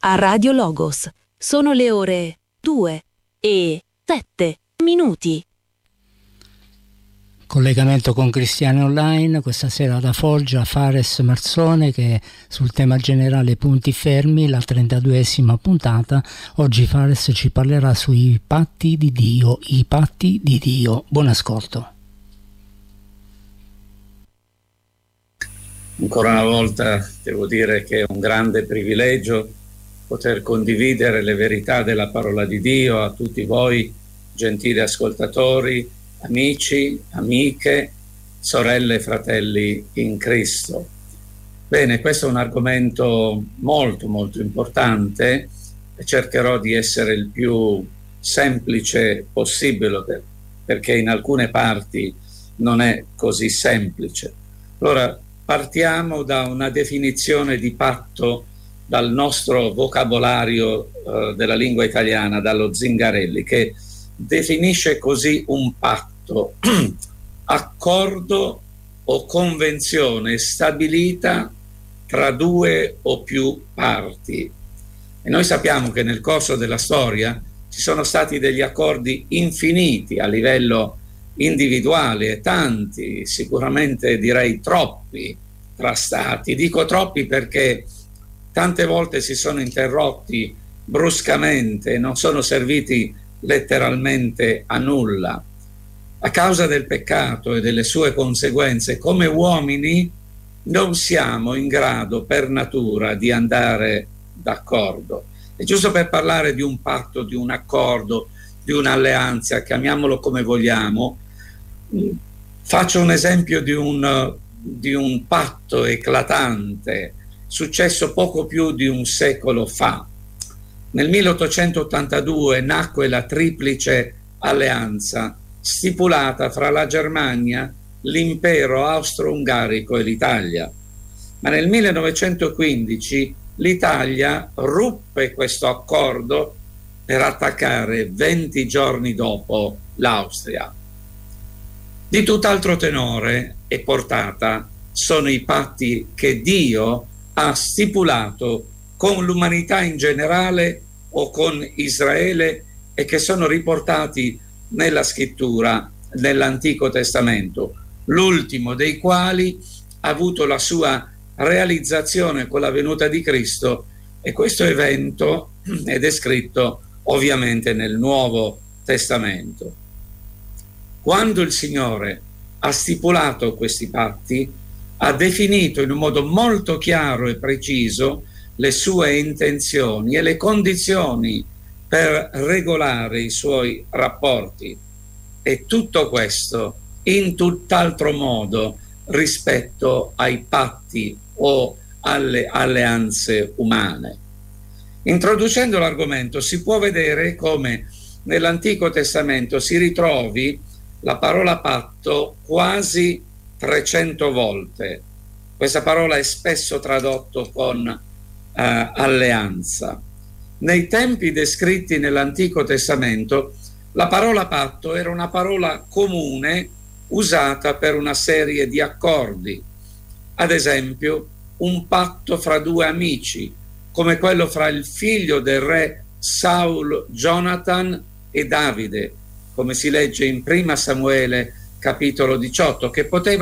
a Radio Logos. Sono le ore 2:07. Collegamento con Cristiani Online, questa sera da Foggia Fares Marzone, che sul tema generale punti fermi, la 32esima puntata. Oggi Fares ci parlerà sui patti di Dio, i patti di Dio. Buon ascolto. Ancora una volta devo dire che è un grande privilegio poter condividere le verità della parola di Dio a tutti voi, gentili ascoltatori, amici, amiche, sorelle e fratelli in Cristo. Bene, questo è un argomento molto molto importante e cercherò di essere il più semplice possibile perché in alcune parti non è così semplice. Allora, partiamo da una definizione di patto dal nostro vocabolario della lingua italiana, dallo Zingarelli, che definisce così un patto: accordo o convenzione stabilita tra due o più parti. E noi sappiamo che nel corso della storia ci sono stati degli accordi infiniti a livello individuale e tanti, sicuramente direi troppi, tra stati. Dico troppi perché tante volte si sono interrotti bruscamente e non sono serviti letteralmente a nulla. A causa del peccato e delle sue conseguenze, come uomini non siamo in grado per natura di andare d'accordo. E giusto per parlare di un patto, di un accordo, di un'alleanza, chiamiamolo come vogliamo, faccio un esempio di un patto eclatante successo poco più di un secolo fa. Nel 1882 nacque la triplice alleanza stipulata fra la Germania, l'impero austro-ungarico e l'Italia. Ma nel 1915 l'Italia ruppe questo accordo per attaccare 20 giorni dopo l'Austria. Di tutt'altro tenore e portata sono i patti che Dio ha stipulato con l'umanità in generale o con Israele e che sono riportati nella scrittura nell'Antico Testamento, l'ultimo dei quali ha avuto la sua realizzazione con la venuta di Cristo, e questo evento è descritto ovviamente nel Nuovo Testamento. Quando il Signore ha stipulato questi patti, ha definito in un modo molto chiaro e preciso le sue intenzioni e le condizioni per regolare i suoi rapporti, e tutto questo in tutt'altro modo rispetto ai patti o alle alleanze umane. Introducendo l'argomento si può vedere come nell'Antico Testamento si ritrovi la parola patto quasi 300 volte. Questa parola è spesso tradotto con alleanza. Nei tempi descritti nell'Antico Testamento la parola patto era una parola comune usata per una serie di accordi. Ad esempio, un patto fra due amici, come quello fra il figlio del re Saul, Jonathan, e Davide, come si legge in 1 Samuele capitolo 18, che poteva